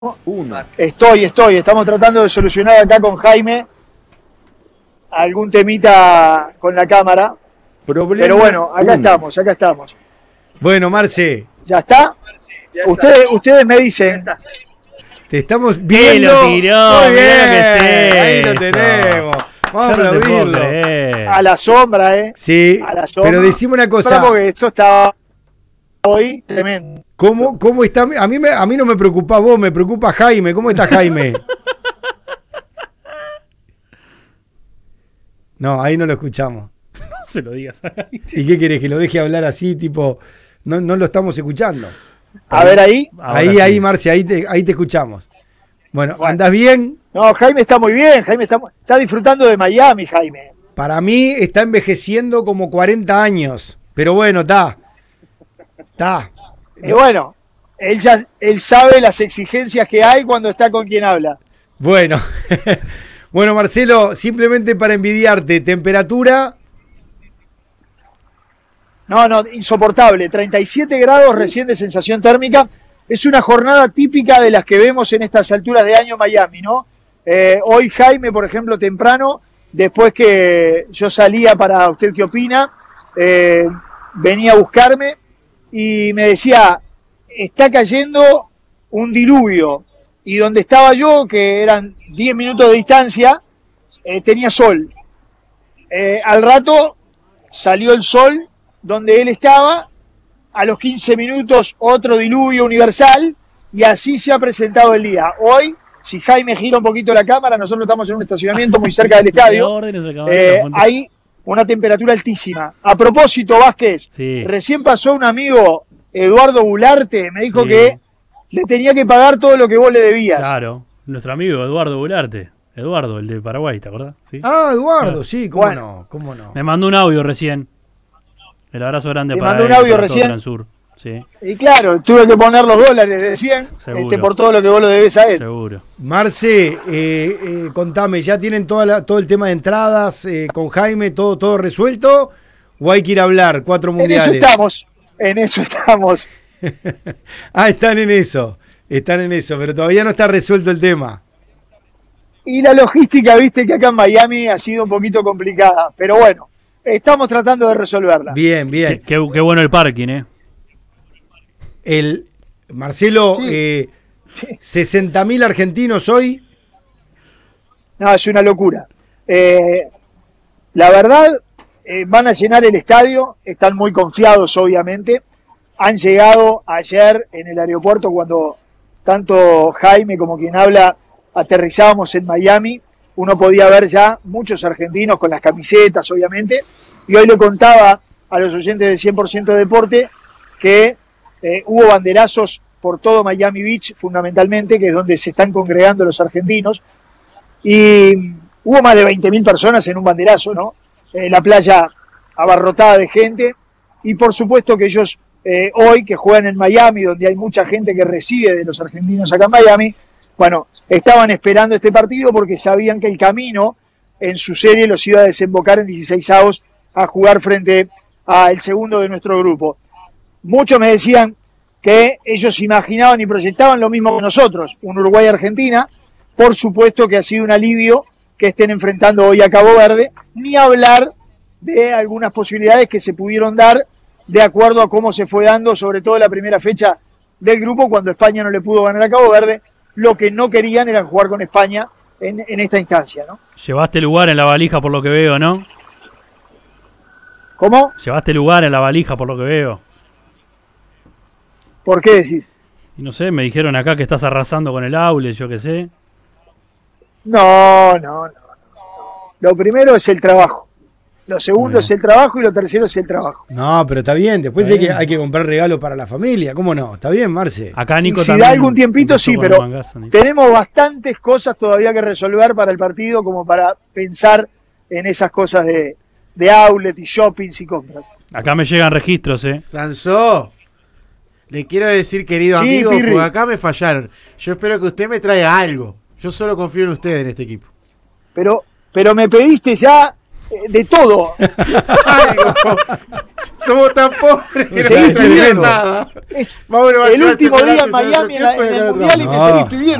Uno. Estamos tratando de solucionar acá con Jaime algún temita con la cámara. Pero bueno, acá estamos. Bueno, Marce. ¿Ya está? Ustedes me dicen. Te estamos viendo. Lo tiró, muy bien, que ahí lo tenemos. Vamos a aplaudirlo. A la sombra, Sí, a la sombra. pero decime una cosa. Porque esto está hoy tremendo. ¿Cómo está? A mí no me preocupa vos, me preocupa Jaime. ¿Cómo está Jaime? No, ahí no lo escuchamos. No se lo digas. ¿Y qué querés? ¿Que lo deje hablar así, tipo? No lo estamos escuchando. A ver ahí. Ahí, Marce, ahí te escuchamos. Bueno, ¿andás bien? No, Jaime está muy bien. Jaime está disfrutando de Miami, Jaime. Para mí está envejeciendo como 40 años. Pero bueno, está. Y bueno, él sabe las exigencias que hay cuando está con quien habla. Bueno, bueno, Marcelo, simplemente para envidiarte, temperatura. No, insoportable. 37 grados recién de sensación térmica. Es una jornada típica de las que vemos en estas alturas de año en Miami, ¿no? Hoy Jaime, por ejemplo, temprano, después que yo salía para ¿Usted qué opina? Venía a buscarme y me decía, está cayendo un diluvio. Y donde estaba yo, que eran 10 minutos de distancia, tenía sol. Al rato salió el sol donde él estaba, a los 15 minutos otro diluvio universal, y así se ha presentado el día. Hoy, si Jaime gira un poquito la cámara, nosotros estamos en un estacionamiento muy cerca del estadio, hay una temperatura altísima. A propósito, Vázquez, recién pasó un amigo, Eduardo Gularte, me dijo que le tenía que pagar todo lo que vos le debías. Claro, nuestro amigo Eduardo Gularte. Eduardo, el de Paraguay, ¿te acordás? ¿Sí? Ah, Eduardo, sí, ¿cómo no? Me mandó un audio recién. El abrazo grande para él. Me mandó un audio recién. Transur. Sí. Y claro, tuve que poner los dólares de 100 por todo lo que vos lo debés a él. Seguro. Marce, contame, ¿ya tienen todo el tema de entradas con Jaime, todo resuelto? ¿O hay que ir a hablar? 4 mundiales. En eso estamos. Están en eso, pero todavía no está resuelto el tema. Y la logística, viste que acá en Miami ha sido un poquito complicada, pero bueno, estamos tratando de resolverla. Bien. Qué bueno el parking, Marcelo, 60.000 argentinos hoy. No, es una locura. La verdad, van a llenar el estadio, están muy confiados obviamente. Han llegado ayer en el aeropuerto cuando tanto Jaime como quien habla aterrizábamos en Miami. Uno podía ver ya muchos argentinos con las camisetas, obviamente. Y hoy le contaba a los oyentes de 100% Deporte que hubo banderazos por todo Miami Beach, fundamentalmente, que es donde se están congregando los argentinos. Y hubo más de 20.000 personas en un banderazo, ¿no? La playa abarrotada de gente. Y por supuesto que ellos hoy, que juegan en Miami, donde hay mucha gente que reside de los argentinos acá en Miami, bueno, estaban esperando este partido porque sabían que el camino en su serie los iba a desembocar en 16avos a jugar frente al segundo de nuestro grupo. Muchos me decían que ellos imaginaban y proyectaban lo mismo que nosotros, un Uruguay-Argentina. Por supuesto que ha sido un alivio que estén enfrentando hoy a Cabo Verde, ni hablar de algunas posibilidades que se pudieron dar de acuerdo a cómo se fue dando, sobre todo la primera fecha del grupo, cuando España no le pudo ganar a Cabo Verde. Lo que no querían era jugar con España en esta instancia, ¿no? Llevaste lugar en la valija por lo que veo, ¿no? ¿Cómo? Llevaste lugar en la valija por lo que veo. ¿Por qué decís? Y no sé, me dijeron acá que estás arrasando con el aule, yo qué sé. No. Lo primero es el trabajo. Lo segundo es el trabajo y lo tercero es el trabajo. No, pero está bien. Después hay que comprar regalos para la familia. ¿Cómo no? Está bien, Marce. Acá Nico si también. da algún tiempito, sí, pero tenemos bastantes cosas todavía que resolver para el partido como para pensar en esas cosas de outlet y shoppings y compras. Acá me llegan registros, Sansó, le quiero decir, querido amigo, Pirri, porque acá me fallaron. Yo espero que usted me traiga algo. Yo solo confío en usted en este equipo. Pero me pediste ya de todo. Somos tan pobres que no seguís sabemos pidiendo. nada. Es Mauro va a el llevar último día chocolates en Miami a en el otro Mundial y me No. seguís pidiendo.